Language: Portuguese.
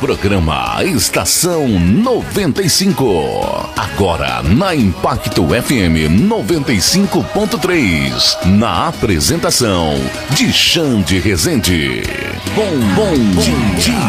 Programa Estação 95. Agora na Impacto FM 95.3. Na apresentação de Xande Rezende. Bom dia.